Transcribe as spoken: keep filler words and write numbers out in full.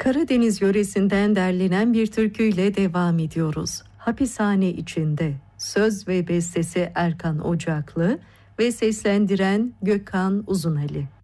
Karadeniz yöresinden derlenen bir türküyle devam ediyoruz. Hapishane içinde. Söz ve bestesi Erkan Ocaklı ve seslendiren Gökhan Uzunali.